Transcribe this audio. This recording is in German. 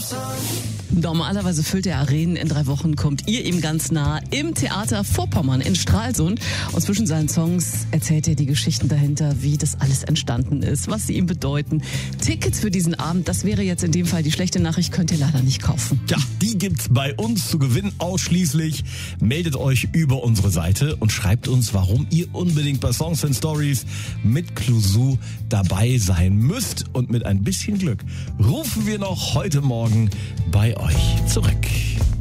Normalerweise füllt er Arenen. In 3 Wochen kommt ihr ihm ganz nah im Theater Vorpommern in Stralsund. Und zwischen seinen Songs erzählt er die Geschichten dahinter, wie das alles entstanden ist, was sie ihm bedeuten. Tickets für diesen Abend, das wäre jetzt in dem Fall die schlechte Nachricht, könnt ihr leider nicht kaufen. Ja, die gibt's bei uns zu gewinnen ausschließlich. Meldet euch über unsere Seite und schreibt uns, warum ihr unbedingt bei Songs and Stories mit Clouseau dabei sein müsst. Und mit ein bisschen Glück rufen wir noch heute Morgen bei euch zurück.